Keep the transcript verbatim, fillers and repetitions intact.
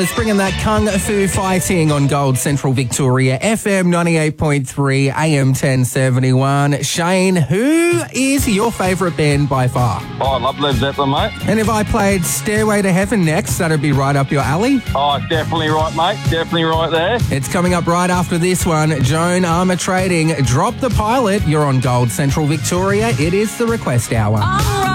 Let's bring in that Kung Fu Fighting on Gold Central Victoria, F M ninety-eight point three, A M ten seventy-one. Shane, who is your favourite band by far? Oh, I love Led Zeppelin, mate. And if I played Stairway to Heaven next, that'd be right up your alley? Oh, definitely right, mate. Definitely right there. It's coming up right after this one. Joan Armour Trading, Drop the Pilot. You're on Gold Central Victoria. It is the Request Hour.